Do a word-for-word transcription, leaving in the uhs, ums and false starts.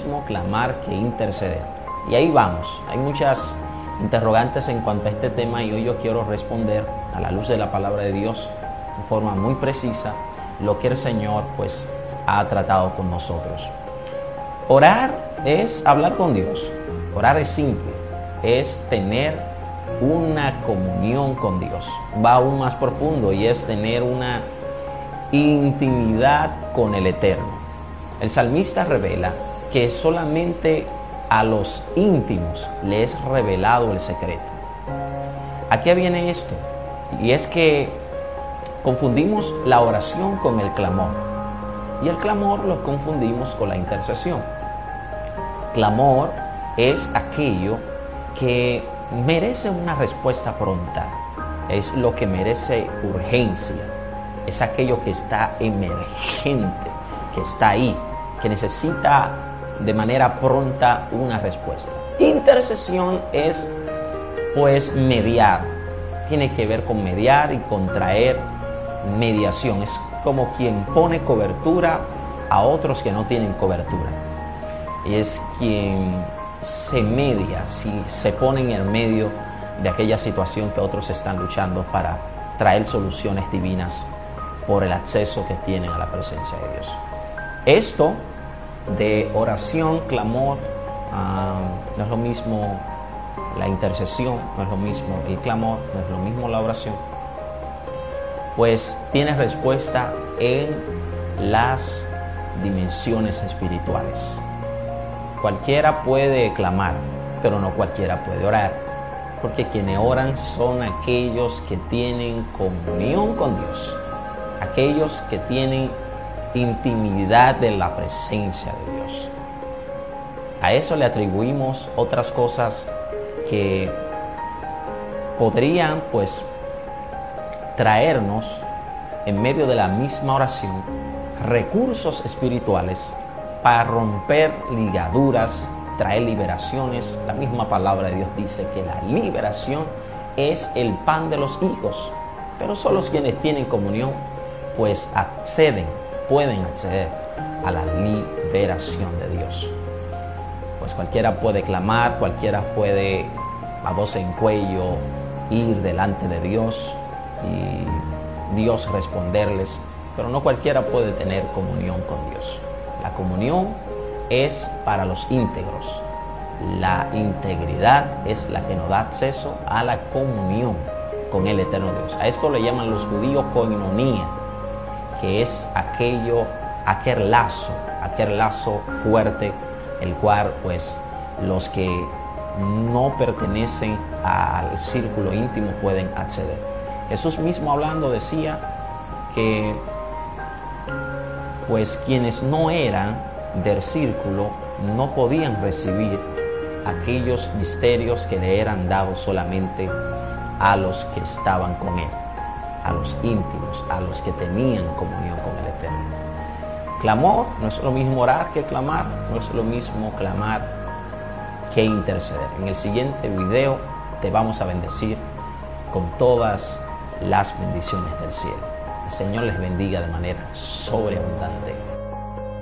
mismo clamar que interceder. Y ahí vamos. Hay muchas interrogantes en cuanto a este tema y hoy yo quiero responder a la luz de la palabra de Dios de forma muy precisa lo que el Señor pues ha tratado con nosotros. Orar es hablar con Dios. Orar es simple, es tener una comunión con Dios. Va aún más profundo y es tener una intimidad con el Eterno. El salmista revela que solamente a los íntimos le es revelado el secreto. ¿A qué viene esto? Y es que confundimos la oración con el clamor. Y el clamor lo confundimos con la intercesión. Clamor es aquello que merece una respuesta pronta. Es lo que merece urgencia. Es aquello que está emergente, que está ahí, que necesita de manera pronta una respuesta. Intercesión es pues mediar. Tiene que ver con mediar y con traer mediación. Es como quien pone cobertura a otros que no tienen cobertura. Y es quien se media, si se pone en el medio de aquella situación que otros están luchando para traer soluciones divinas por el acceso que tienen a la presencia de Dios. Esto de oración, clamor, uh, no es lo mismo la intercesión, no es lo mismo el clamor, no es lo mismo la oración, pues tiene respuesta en las dimensiones espirituales. Cualquiera puede clamar, pero no cualquiera puede orar, porque quienes oran son aquellos que tienen comunión con Dios, aquellos que tienen intimidad de la presencia de Dios. A eso le atribuimos otras cosas que podrían pues traernos en medio de la misma oración recursos espirituales para romper ligaduras, traer liberaciones. La misma palabra de Dios dice que la liberación es el pan de los hijos, pero solo quienes tienen comunión pues acceden, pueden acceder a la liberación de Dios. Pues cualquiera puede clamar, cualquiera puede a voz en cuello ir delante de Dios y Dios responderles, pero no cualquiera puede tener comunión con Dios. La comunión es para los íntegros. La integridad es la que nos da acceso a la comunión con el eterno Dios. A esto le llaman los judíos koinonía, que es aquello, aquel lazo, aquel lazo fuerte, el cual pues los que no pertenecen al círculo íntimo pueden acceder. Jesús mismo hablando decía que pues quienes no eran del círculo no podían recibir aquellos misterios que le eran dados solamente a los que estaban con él, a los íntimos, a los que tenían comunión con el Eterno. Clamor no es lo mismo orar que clamar, no es lo mismo clamar que interceder. En el siguiente video te vamos a bendecir con todas las bendiciones del cielo. El Señor les bendiga de manera sobreabundante.